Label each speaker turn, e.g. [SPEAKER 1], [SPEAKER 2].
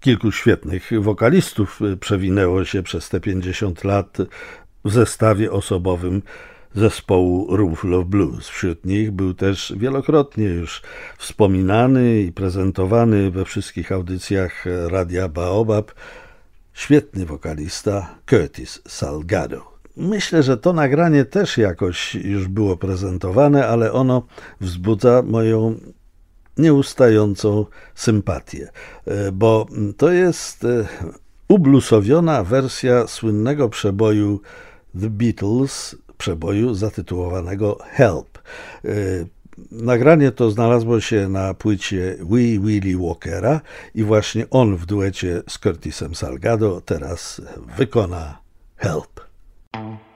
[SPEAKER 1] Kilku świetnych wokalistów przewinęło się przez te 50 lat w zestawie osobowym zespołu Room Full of Blues. Wśród nich był też wielokrotnie już wspominany i prezentowany we wszystkich audycjach Radia Baobab świetny wokalista Curtis Salgado. Myślę, że to nagranie też jakoś już było prezentowane, ale ono wzbudza moją nieustającą sympatię, bo to jest ublusowiona wersja słynnego przeboju The Beatles, przeboju zatytułowanego Help. Nagranie to znalazło się na płycie Wee Willie Walkera i właśnie on w duecie z Curtisem Salgado teraz wykona Help.